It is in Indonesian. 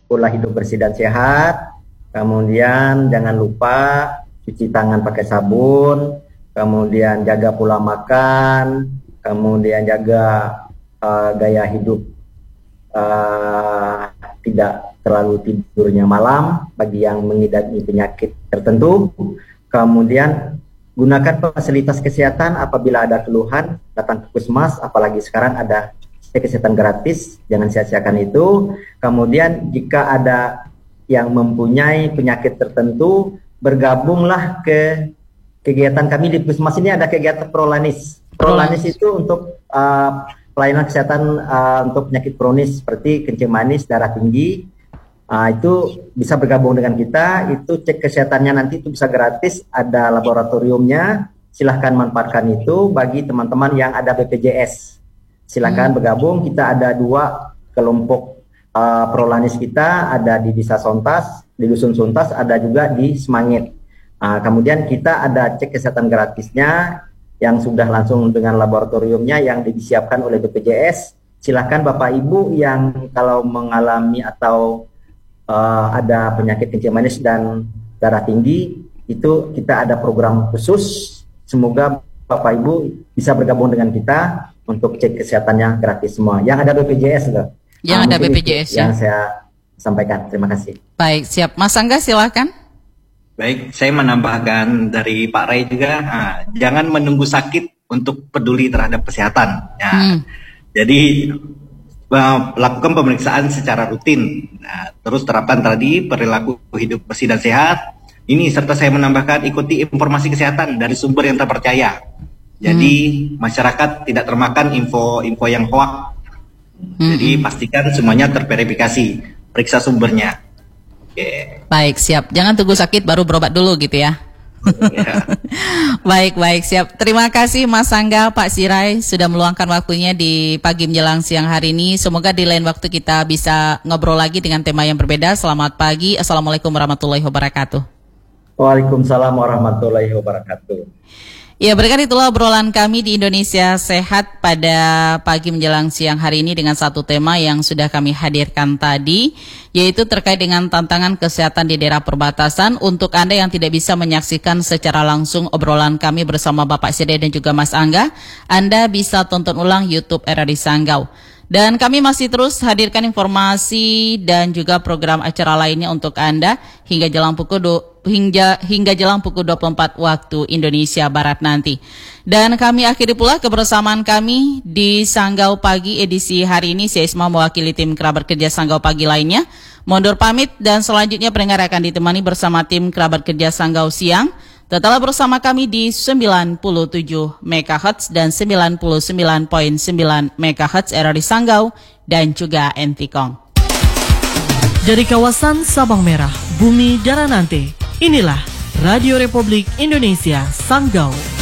pola hidup bersih dan sehat. Kemudian jangan lupa cuci tangan pakai sabun, kemudian jaga pola makan, kemudian jaga gaya hidup tidak terlalu tidurnya malam bagi yang mengidap penyakit tertentu. Kemudian gunakan fasilitas kesehatan apabila ada keluhan, datang ke puskesmas, apalagi sekarang ada kesehatan gratis, jangan sia-siakan itu. Kemudian jika ada yang mempunyai penyakit tertentu, bergabunglah ke kegiatan kami di puskesmas. Ini ada kegiatan prolanis. Prolanis itu untuk pelayanan kesehatan untuk penyakit kronis seperti kencing manis, darah tinggi. Itu bisa bergabung dengan kita. Itu cek kesehatannya nanti itu bisa gratis. Ada laboratoriumnya. Silahkan manfaatkan itu bagi teman-teman yang ada BPJS. Silahkan bergabung. Kita ada 2 kelompok prolanis kita, ada di Desa Sontas, di Dusun Sontas, ada juga di Semangit. Kemudian kita ada cek kesehatan gratisnya yang sudah langsung dengan laboratoriumnya yang disiapkan oleh BPJS. Silahkan Bapak Ibu yang kalau mengalami atau ada penyakit kencing manis dan darah tinggi, itu kita ada program khusus. Semoga Bapak Ibu bisa bergabung dengan kita untuk cek kesehatannya gratis semua. Yang ada BPJS loh. Yang ada BPJS ya. Yang saya sampaikan. Terima kasih. Baik, siap. Mas Angga silakan. Baik, saya menambahkan dari Pak Ray juga, jangan menunggu sakit untuk peduli terhadap kesehatan. Jadi lakukan pemeriksaan secara rutin. Terus terapkan tadi perilaku hidup bersih dan sehat. Ini serta saya menambahkan ikuti informasi kesehatan dari sumber yang terpercaya. Jadi masyarakat tidak termakan info yang hoax. Jadi pastikan semuanya terverifikasi, periksa sumbernya. Baik, siap. Jangan tunggu sakit baru berobat dulu gitu ya. Baik, siap. Terima kasih Mas Angga, Pak Sirai sudah meluangkan waktunya di pagi menjelang siang hari ini. Semoga di lain waktu kita bisa ngobrol lagi dengan tema yang berbeda. Selamat pagi. Assalamualaikum warahmatullahi wabarakatuh. Waalaikumsalam warahmatullahi wabarakatuh. Ya, berkat itulah obrolan kami di Indonesia Sehat pada pagi menjelang siang hari ini dengan satu tema yang sudah kami hadirkan tadi, yaitu terkait dengan tantangan kesehatan di daerah perbatasan. Untuk Anda yang tidak bisa menyaksikan secara langsung obrolan kami bersama Bapak Sirai dan juga Mas Angga, Anda bisa tonton ulang YouTube RRI Sanggau. Dan kami masih terus hadirkan informasi dan juga program acara lainnya untuk Anda hingga jelang pukul 24 waktu Indonesia Barat nanti. Dan kami akhiri pula kebersamaan kami di Sanggau Pagi edisi hari ini. Saya Isma mewakili tim kerabat kerja Sanggau Pagi lainnya mundur pamit, dan selanjutnya pendengar akan ditemani bersama tim kerabat kerja Sanggau Siang. Tetaplah bersama kami di 97 MHz dan 99.9 MHz RRI Sanggau dan juga Entikong. Dari kawasan Sabang Merah, Bumi Daranante, inilah Radio Republik Indonesia Sanggau.